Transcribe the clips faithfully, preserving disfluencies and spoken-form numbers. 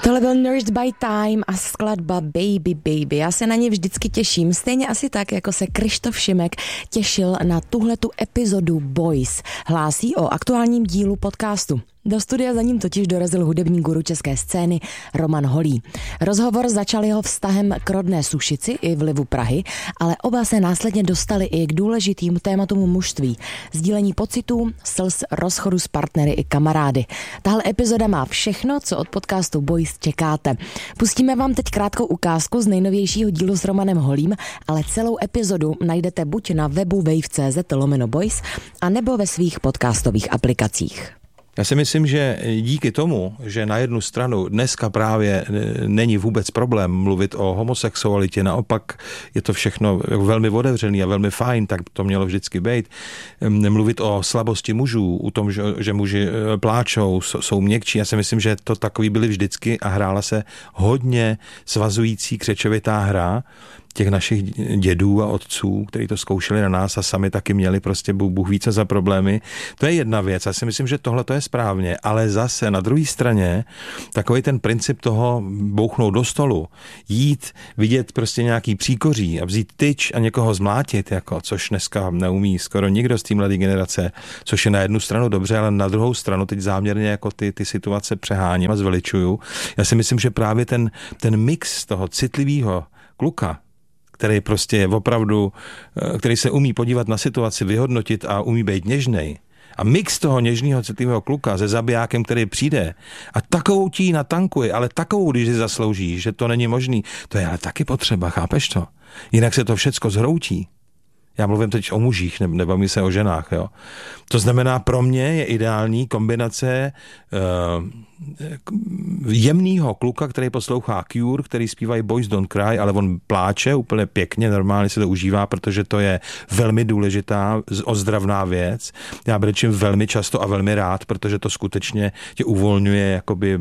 Tohle byl Nourished by Time a skladba Baby Baby. Já se na ně vždycky těším, stejně asi tak, jako se Kryštof Šimek těšil na tuhletu epizodu Boys. Hlásí o aktuálním dílu podcastu. Do studia za ním totiž dorazil hudební guru české scény Roman Holý. Rozhovor začal jeho vztahem k rodné Sušici i vlivu Prahy, ale oba se následně dostali i k důležitým tématům mužství. Sdílení pocitů, slz, rozchodu s partnery i kamarády. Tahle epizoda má všechno, co od podcastu Boys čekáte. Pustíme vám teď krátkou ukázku z nejnovějšího dílu s Romanem Holým, ale celou epizodu najdete buď na webu wave tečka cé zet lomeno boys, a nebo ve svých podcastových aplikacích. Já si myslím, že díky tomu, že na jednu stranu dneska právě není vůbec problém mluvit o homosexualitě, naopak je to všechno velmi otevřený a velmi fajn, tak to mělo vždycky být. Mluvit o slabosti mužů, o tom, že, že muži pláčou, jsou měkčí. Já si myslím, že to takový byly vždycky a hrála se hodně svazující křečovitá hra těch našich dědů a otců, kteří to zkoušeli na nás a sami taky měli prostě Bůh ví co za problémy. To je jedna věc. Já si myslím, že tohle to je správně, ale zase na druhé straně takový ten princip toho bouchnout do stolu, jít, vidět prostě nějaký příkoří a vzít tyč a někoho zmlátit, jako, což dneska neumí skoro nikdo z té mladé generace, což je na jednu stranu dobře, ale na druhou stranu teď záměrně jako ty, ty situace přeháním a zveličuju. Já si myslím, že právě ten, ten mix toho citlivého kluka, který prostě je opravdu, který se umí podívat na situaci, vyhodnotit a umí být něžnej. A mix toho něžného citlivého kluka se zabijákem, který přijde a takovou tí natankuje, ale takovou, když si zaslouží, že to není možný, to je ale taky potřeba, chápeš to? Jinak se to všecko zhroutí. Já mluvím teď o mužích, ne, nebavím se o ženách. Jo. To znamená, pro mě je ideální kombinace uh, jemného kluka, který poslouchá Cure, který zpívají Boys Don't Cry, ale on pláče úplně pěkně, normálně se to užívá, protože to je velmi důležitá, ozdravná věc. Já brečím velmi často a velmi rád, protože to skutečně tě uvolňuje, jakoby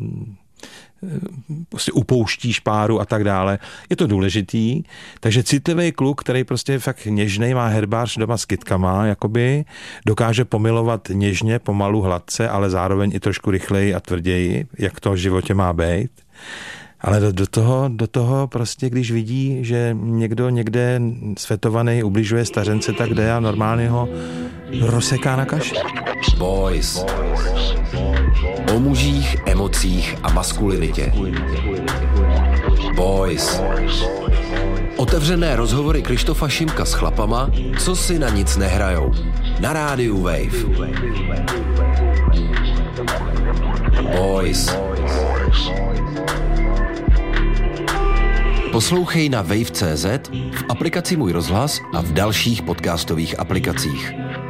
prostě upouští špáru a tak dále. Je to důležitý, takže citlivý kluk, který prostě je fakt něžnej, má herbář doma s kytkama, jakoby dokáže pomilovat něžně, pomalu, hladce, ale zároveň i trošku rychleji a tvrději, jak to v životě má být. Ale do, do, toho, do toho prostě, když vidí, že někdo někde svetovaný ubližuje stařence, tak jde a normálně ho rozseká na kaši. Boys. O mužích, emocích a maskulinitě. Boys. Otevřené rozhovory Kryštofa Šimka s chlapama, co si na nic nehrajou. Na rádiu Wave. Boys. Poslouchej na wave tečka cé zet, v aplikaci Můj rozhlas a v dalších podcastových aplikacích.